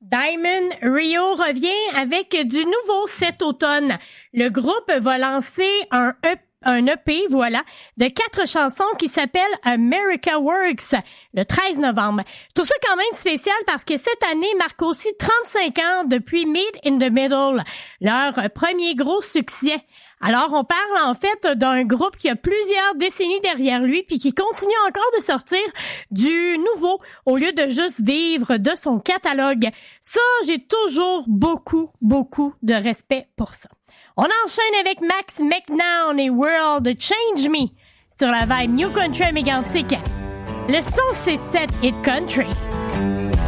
Diamond Rio revient avec du nouveau cet automne. Le groupe va lancer un EP, voilà, de 4 chansons qui s'appelle America Works le 13 novembre. Je trouve ça quand même spécial parce que cette année marque aussi 35 ans depuis Meet in the Middle, leur premier gros succès. Alors, on parle en fait d'un groupe qui a plusieurs décennies derrière lui puis qui continue encore de sortir du nouveau au lieu de juste vivre de son catalogue. Ça, j'ai toujours beaucoup de respect pour ça. On enchaîne avec Max McNown et World Change Me sur la vibe New Country mégantique. Le son, c'est 7 Hit Country.